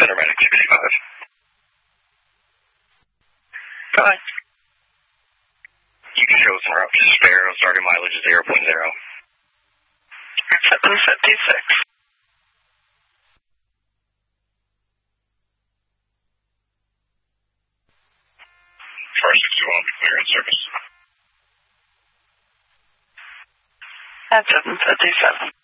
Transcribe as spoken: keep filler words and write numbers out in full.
Center Medic sixty-five. Bye. You can show us en route to Sparrow, starting mileage is zero point zero. seven fifty-six. four sixty-one will be clear in service. At seven fifty-seven.